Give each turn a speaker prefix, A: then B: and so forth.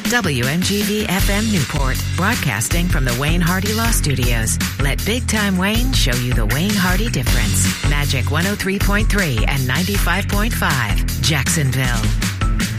A: WMGB FM Newport, broadcasting from the Wayne Hardy Law Studios. Let Big Time Wayne show you the Wayne Hardy difference. Magic 103.3 and 95.5, Jacksonville.